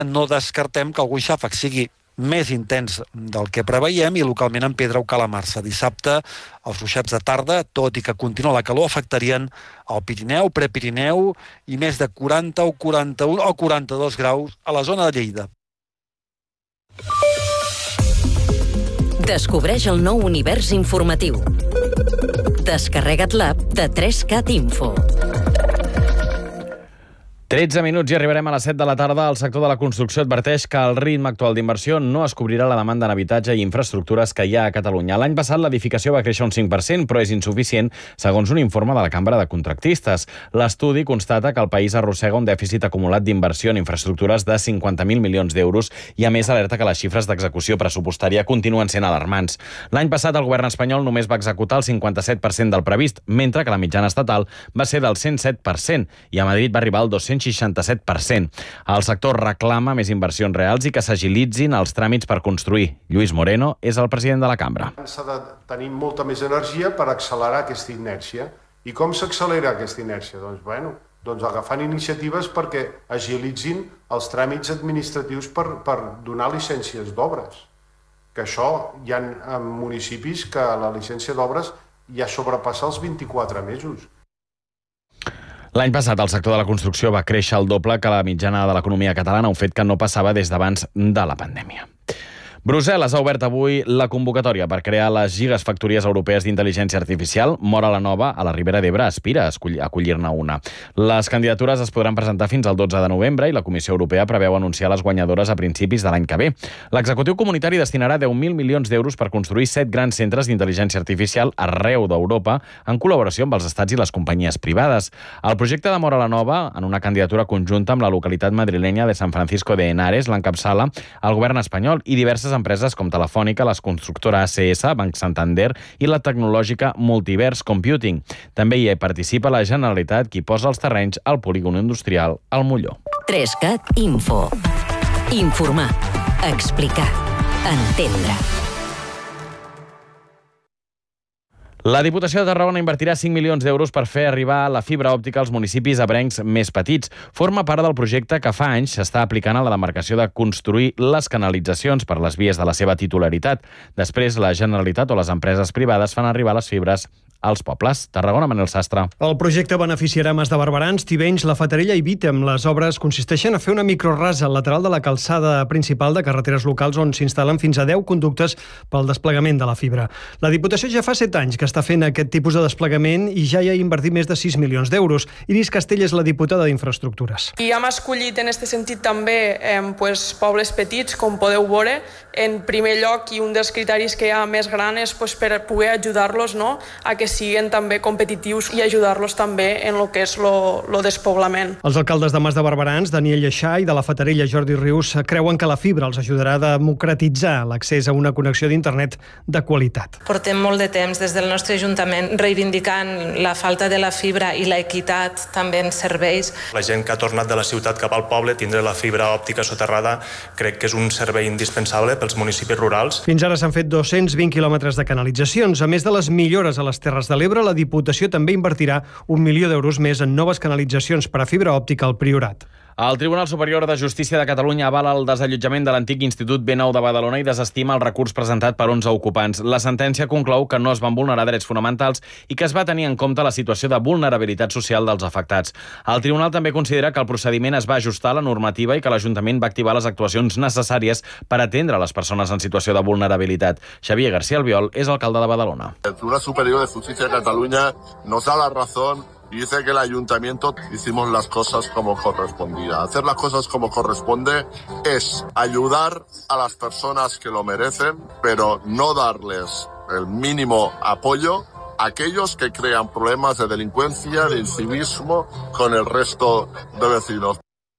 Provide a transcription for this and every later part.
no descartem que el guixàfec sigui més intens del que preveiem i localment en Pedra o Calamarsa. Dissabte, els ruixats de tarda, tot i que continua la calor, afectarien el Pirineu, Prepirineu i més de 40 o 41 o 42 graus a la zona de Lleida. Descobreix el nou univers informatiu. Descarrega't l'app de 3CAT Info. 13 minuts i arribarem a les 7 de la tarda. El sector de la construcció adverteix que el ritme actual d'inversió no es cobrirà la demanda en habitatge i infraestructures que hi ha a Catalunya. L'any passat l'edificació va créixer un 5%, però és insuficient, segons un informe de la Cambra de Contractistes. L'estudi constata que el país arrossega un dèficit acumulat d'inversió en infraestructures de 50.000 milions d'euros i, a més, alerta que les xifres d'execució pressupostària continuen sent alarmants. L'any passat el govern espanyol només va executar el 57% del previst, mentre que la mitjana estatal va ser del 107% i a Madrid va arribar al 267%. El sector reclama més inversions reals i que s'agilitzin els tràmits per construir. Lluís Moreno és el president de la Cambra. S'ha de tenir molta més energia per accelerar aquesta inèrcia. I com s'accelera aquesta inèrcia? Doncs agafant iniciatives perquè agilitzin els tràmits administratius per donar llicències d'obres. Que això hi ha municipis que la llicència d'obres ja sobrepassa els 24 mesos. L'any passat el sector de la construcció va créixer el doble que la mitjana de l'economia catalana, un fet que no passava des d'abans de la pandèmia. Brussel·les ha obert avui la convocatòria per crear les gigafactories europees d'intel·ligència artificial. Móra la Nova, a la Ribera d'Ebre, aspira a acollir-ne una. Les candidatures es podran presentar fins al 12 de novembre i la Comissió Europea preveu anunciar les guanyadores a principis de l'any que ve. L'executiu comunitari destinarà 10.000 milions d'euros per construir 7 grans centres d'intel·ligència artificial arreu d'Europa en col·laboració amb els estats i les companyies privades. El projecte de Móra la Nova, en una candidatura conjunta amb la localitat madrilenya de San Francisco de Henares, l'encapçala el govern espanyol i diverses empreses com Telefònica, les constructores ACS, Banc Santander i la tecnològica Multiverse Computing. També hi participa la Generalitat, qui posa els terrenys al polígon industrial al Molló. 3CAT Info. Informar, explicar, entendre. La Diputació de Tarragona invertirà 5 milions d'euros per fer arribar la fibra òptica als municipis ebrencs més petits. Forma part del projecte que fa anys s'està aplicant a la demarcació de construir les canalitzacions per les vies de la seva titularitat. Després, la Generalitat o les empreses privades fan arribar les fibres als pobles. Tarragona, Manel Sastre. El projecte beneficiarà Mas de Barberans, Tivenys, La Fatarella i Vítem. Les obres consisteixen a fer una microrasa al lateral de la calçada principal de carreteres locals on s'instal·len fins a 10 conductes pel desplegament de la fibra. La Diputació ja fa 7 anys que està fent aquest tipus de desplegament i ja hi ha invertit més de 6 milions d'euros. Iris Castell és la diputada d'Infraestructures. I hem escollit en aquest sentit també pobles petits, com podeu veure. En primer lloc, i un dels criteris que hi ha més gran és per poder ajudar-los a que siguin també competitius i ajudar-los també en el que és el despoblament. Els alcaldes de Mas de Barberans, Daniel Lleixà, i de La Fatarella, Jordi Rius, creuen que la fibra els ajudarà a democratitzar l'accés a una connexió d'internet de qualitat. Portem molt de temps des del nostre Ajuntament reivindicant la falta de la fibra i l'equitat també en serveis. La gent que ha tornat de la ciutat cap al poble, tindre la fibra òptica soterrada, crec que és un servei indispensable pels municipis rurals. Fins ara s'han fet 220 quilòmetres de canalitzacions. A més de les millores a les Terres de l'Ebre, la Diputació també invertirà 1 milió d'euros més en noves canalitzacions per a fibra òptica al Priorat. El Tribunal Superior de Justícia de Catalunya avala el desallotjament de l'antic Institut B9 de Badalona i desestima el recurs presentat per 11 ocupants. La sentència conclou que no es van vulnerar drets fonamentals i que es va tenir en compte la situació de vulnerabilitat social dels afectats. El tribunal també considera que el procediment es va ajustar a la normativa i que l'Ajuntament va activar les actuacions necessàries per atendre les persones en situació de vulnerabilitat. Xavier García Albiol és alcalde de Badalona. El Tribunal Superior de Justicia de Cataluña nos da la razón y dice que el ayuntamiento hicimos las cosas como correspondía. Hacer las cosas como corresponde es ayudar a las personas que lo merecen, pero no darles el mínimo apoyo a aquellos que crean problemas de delincuencia, de incivismo con el resto de vecinos.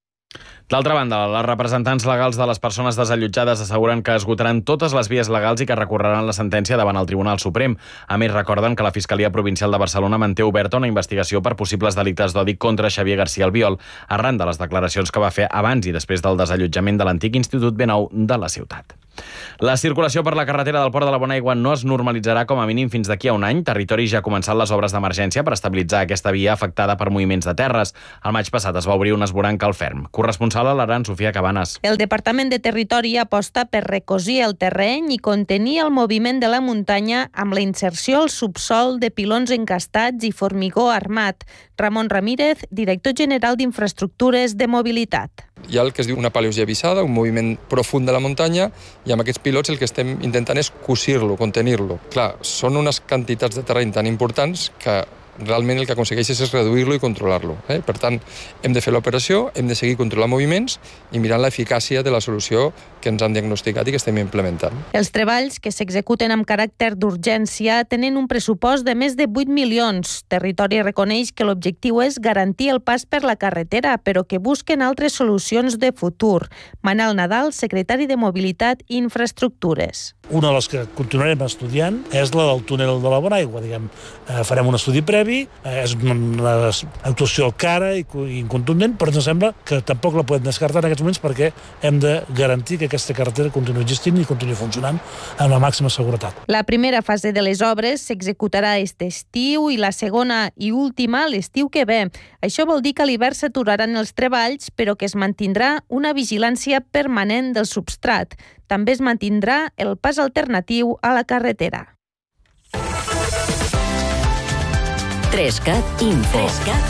D'altra banda, les representants legals de les persones desallotjades asseguren que esgotaran totes les vies legals i que recorreran la sentència davant el Tribunal Suprem. A més, recorden que la Fiscalia Provincial de Barcelona manté oberta una investigació per possibles delictes d'odi contra Xavier García Albiol, arran de les declaracions que va fer abans i després del desallotjament de l'antic Institut B9 de la ciutat. La circulació per la carretera del Port de la Bonaigua no es normalitzarà com a mínim fins d'aquí a un any. Territori ja ha començat les obres d'emergència per estabilitzar aquesta via afectada per moviments de terres. El maig passat es va obrir un esvoranc al Ferm. Corresponsal a l'Aran, Sofia Cabanes. El Departament de Territori aposta per recosir el terreny i contenir el moviment de la muntanya amb la inserció al subsol de pilons encastats i formigó armat. Ramon Ramírez, director general d'Infraestructures de Mobilitat. Hi ha el que es diu una paleosia vissada, un moviment profund de la muntanya, i amb aquests pilots el que estem intentant és cosir-lo, contenir-lo. Clar, són unes quantitats de terreny tan importants que realment el que aconsegueixes és reduir-lo i controlar-lo. Per tant, hem de fer l'operació, hem de seguir controlant moviments i mirant l'eficàcia de la solució que ens han diagnosticat i que estem implementant. Els treballs, que s'executen amb caràcter d'urgència, tenen un pressupost de més de 8 milions. Territori reconeix que l'objectiu és garantir el pas per la carretera, però que busquen altres solucions de futur. Manel Nadal, secretari de Mobilitat i Infraestructures. Una de les que continuarem estudiant és la del túnel de la Bonaigua. Farem un estudi previ, és una actuació cara i incontundent, però ens sembla que tampoc la podem descartar en aquests moments perquè hem de garantir que aquesta carretera continuï existint i continuï funcionant amb la màxima seguretat. La primera fase de les obres s'executarà aquest estiu i la segona i última l'estiu que ve. Això vol dir que a l'hivern s'aturaran els treballs, però que es mantindrà una vigilància permanent del substrat. També es mantindrà el pas alternatiu a la carretera. 3CAT Info.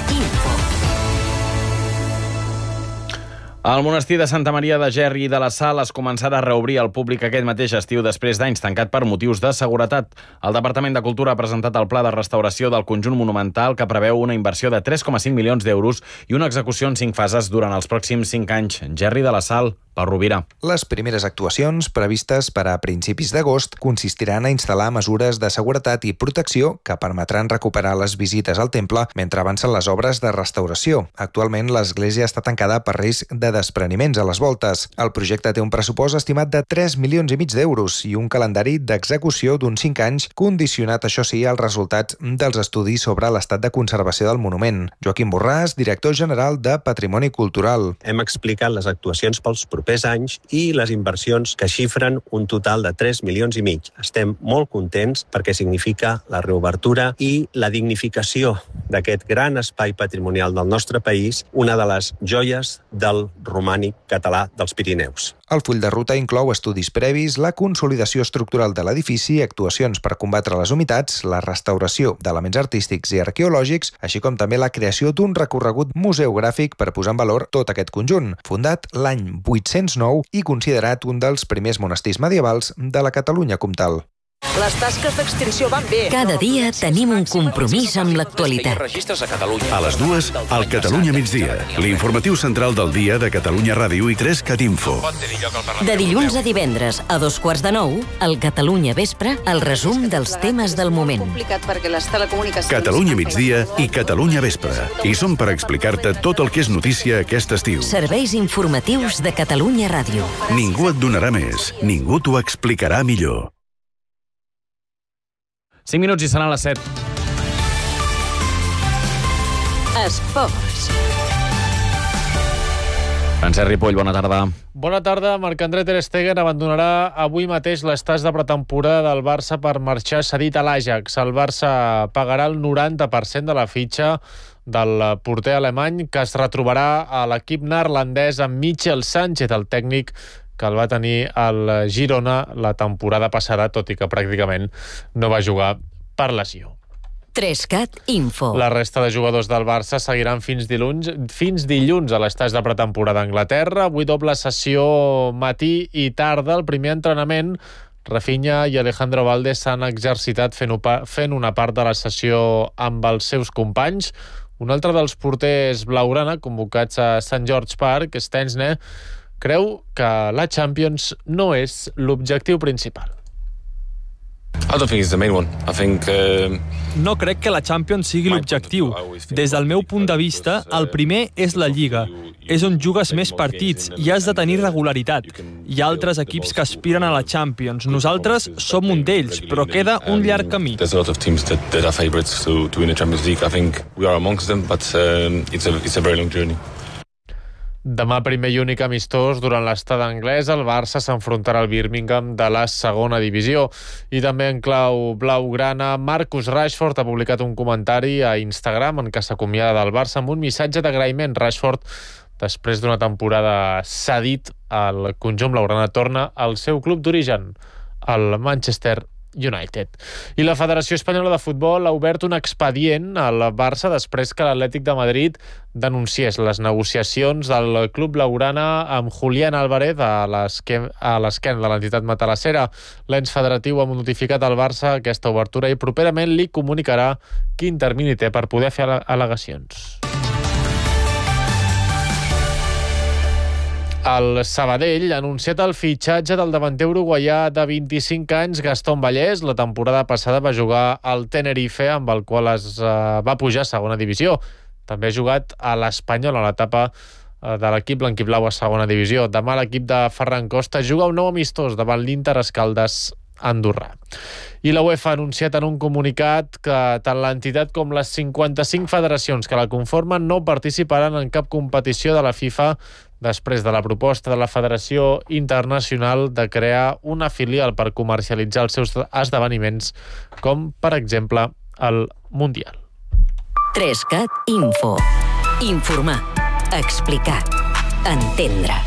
El monestir de Santa Maria de Gerri i de la Sal es començarà a reobrir al públic aquest mateix estiu després d'anys tancat per motius de seguretat. El Departament de Cultura ha presentat el pla de restauració del conjunt monumental que preveu una inversió de 3,5 milions d'euros i una execució en 5 fases durant els pròxims 5 anys. Gerri de la Sal, Pau Rovira. Les primeres actuacions, previstes per a principis d'agost, consistiran a instal·lar mesures de seguretat i protecció que permetran recuperar les visites al temple mentre avancen les obres de restauració. Actualment, l'església està tancada per risc de despreniments a les voltes. El projecte té un pressupost estimat de 3 milions i mig d'euros i un calendari d'execució d'uns 5 anys, condicionat, això sí, als resultats dels estudis sobre l'estat de conservació del monument. Joaquim Borràs, director general de Patrimoni Cultural. Hem explicat les actuacions pels propers anys i les inversions que xifren un total de 3 milions i mig. Estem molt contents perquè significa la reobertura i la dignificació d'aquest gran espai patrimonial del nostre país, una de les joies del romànic català dels Pirineus. El full de ruta inclou estudis previs, la consolidació estructural de l'edifici, actuacions per combatre les humitats, la restauració d'elements artístics i arqueològics, així com també la creació d'un recorregut museogràfic per posar en valor tot aquest conjunt, fundat l'any 809 i considerat un dels primers monestirs medievals de la Catalunya comtal. Les tasques d'extinció van bé. Cada dia tenim un compromís amb l'actualitat. A les 2, al Catalunya migdia, l'informatiu central del dia de Catalunya Ràdio i 3CAT Info. De dilluns a divendres a 2:15, al Catalunya Vespre, el resum dels temes del moment. Catalunya migdia i Catalunya Vespre. I som per explicar-te tot el que és notícia aquest estiu. Serveis informatius de Catalunya Ràdio. Ningú et donarà més, ningú t'ho explicarà millor. 5 minuts i seran les 7. Esports. Francesc Ripoll, bona tarda. Bona tarda. Marc-André ter Stegen abandonarà avui mateix l'estàs de pretemporada del Barça per marxar cedit a l'Ajax. El Barça pagarà el 90% de la fitxa del porter alemany, que es retrobarà a l'equip neerlandès amb Michel Sánchez, el tècnic que el va tenir al Girona la temporada passada, tot i que pràcticament no va jugar per lesió. 3CAT Info. La resta de jugadors del Barça seguiran fins dilluns a l'estàs de pretemporada a Anglaterra. Avui doble sessió matí i tarda. El primer entrenament, Rafinha i Alejandro Valdes s'han exercitat fent una part de la sessió amb els seus companys. Un altre dels porters blaugrana convocats a St. George Park, Stensne, creu que la Champions no és l'objectiu principal. No crec que la Champions sigui l'objectiu. Des del meu punt de vista, el primer és la Lliga. És on jugues més partits i has de tenir regularitat. Hi ha altres equips que aspiren a la Champions. Nosaltres som un d'ells, però queda un llarg camí. Demà, primer i únic amistós durant l'estada anglesa, el Barça s'enfrontarà al Birmingham de la segona divisió. I també en clau blaugrana, Marcus Rashford ha publicat un comentari a Instagram en què s'acomiada del Barça amb un missatge d'agraïment. Rashford, després d'una temporada cedit, el conjunt blaugrana torna al seu club d'origen, el Manchester United. I la Federació Espanyola de Futbol ha obert un expedient al Barça després que l'Atlètic de Madrid denunciés les negociacions del club blaugrana amb Julián Álvarez a l'esquena de l'entitat matalassera. L'ens federatiu ha notificat al Barça aquesta obertura i properament li comunicarà quin termini té per poder fer al·legacions. El Sabadell ha anunciat el fitxatge del davanter uruguaià de 25 anys, Gastón Vallès. La temporada passada va jugar al Tenerife, amb el qual es va pujar a segona divisió. També ha jugat a l'Espanyol a l'etapa de l'equip blanquiblau a segona divisió. Demà l'equip de Ferran Costa juga un nou amistós davant l'Inter Escaldes andorrà. I la UEFA ha anunciat en un comunicat que tant l'entitat com les 55 federacions que la conformen no participaran en cap competició de la FIFA després de la proposta de la Federació Internacional de crear una filial per comercialitzar els seus esdeveniments, com, per exemple, el Mundial. 3CAT Info. Informar. Explicar. Entendre.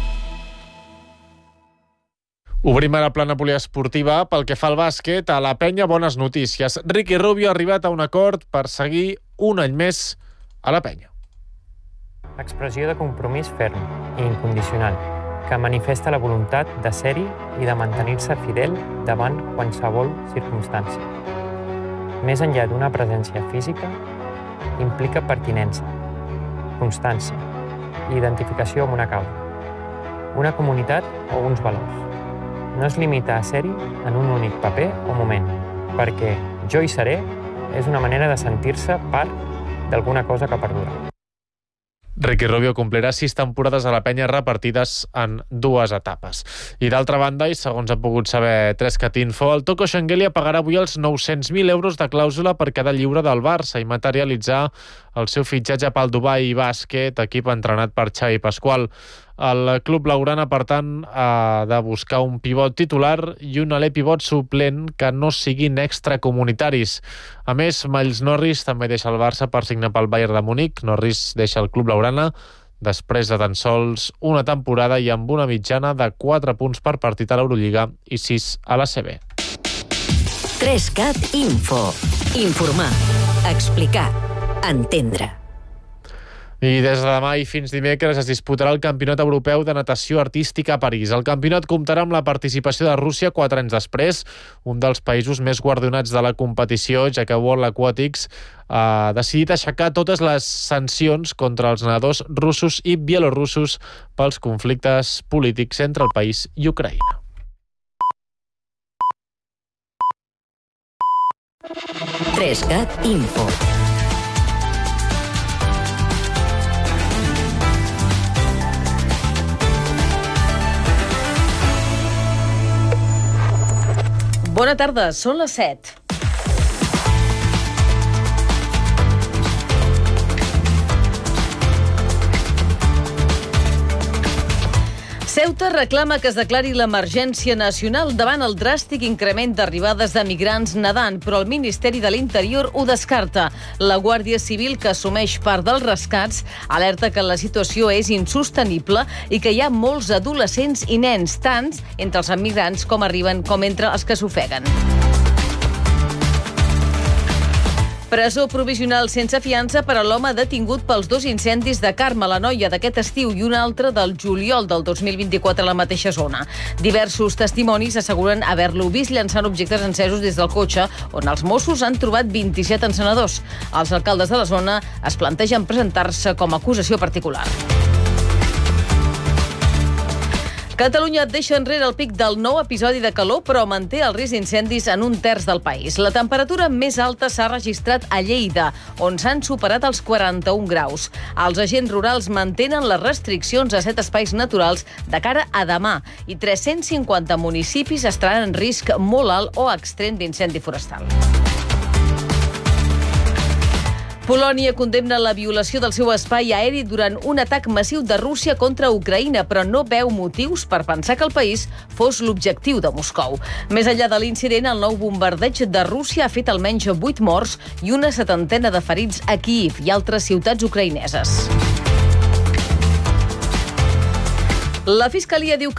Obrim ara plana poliesportiva. Pel que fa al bàsquet, a la penya, bones notícies. Ricky Rubio ha arribat a un acord per seguir un any més a la penya. Expressió de compromís ferm i incondicional, que manifesta la voluntat de ser-hi i de mantenir-se fidel davant qualsevol circumstància. Més enllà d'una presència física, implica pertinença, constància i identificació amb una causa, una comunitat o uns valors. No es limita a ser-hi en un únic paper o moment, perquè jo hi seré és una manera de sentir-se part d'alguna cosa que perdura. Ricky Rubio complirà 6 temporades a la penya repartides en 2 etapes. I d'altra banda, i segons ha pogut saber 3CAT Info, el Toko Echeanguelli pagarà avui els 900.000 euros de clàusula per quedar lliure del Barça i materialitzar el seu fitxatge pel Dubai Bàsquet, equip entrenat per Xavi Pasqual. El club blaugrana, per tant, ha de buscar un pivot titular i un alè pivot suplent que no siguin extracomunitaris. A més, Miles Norris també deixa el Barça per signar pel Bayern de Múnich. Norris deixa el club blaugrana després de tan sols una temporada i amb una mitjana de 4 punts per partit a l'Eurolliga i 6 a la CB. 3CAT Info. Informar. Explicar. Entendre. I des de demà i fins dimecres es disputarà el Campionat Europeu de Natació Artística a París. El campionat comptarà amb la participació de Rússia 4 anys després, un dels països més guardonats de la competició, ja que World Aquatics ha decidit aixecar totes les sancions contra els nedadors russos i bielorussos pels conflictes polítics entre el país i Ucraïna. Trescat Info. Bona tarda, són les 7. Ceuta reclama que es declari l'emergència nacional davant el dràstic increment d'arribades de migrants nedant, però el Ministeri de l'Interior ho descarta. La Guàrdia Civil, que assumeix part dels rescats, alerta que la situació és insostenible i que hi ha molts adolescents i nens, tants entre els emigrants com arriben com entre els que s'ofeguen. Presó provisional sense fiança per a l'home detingut pels 2 incendis de Carme, la Noia, d'aquest estiu i un altre del juliol del 2024 a la mateixa zona. Diversos testimonis asseguren haver-lo vist llançant objectes encesos des del cotxe, on els Mossos han trobat 27 encenedors. Els alcaldes de la zona es plantegen presentar-se com a acusació particular. Catalunya deixa enrere el pic del nou episodi de calor, però manté el risc d'incendis en un terç del país. La temperatura més alta s'ha registrat a Lleida, on s'han superat els 41 graus. Els agents rurals mantenen les restriccions a 7 espais naturals de cara a demà i 350 municipis estaran en risc molt alt o extrem d'incendi forestal. Polònia condemna la violació del seu espai aeri durant un atac massiu de Rússia contra Ucraïna, però no veu motius per pensar que el país fos l'objectiu de Moscou. Més enllà de l'incident, el nou bombardeig de Rússia ha fet almenys 8 morts i una 70 de ferits a Kíiv i altres ciutats ucraïneses. La Fiscalia diu que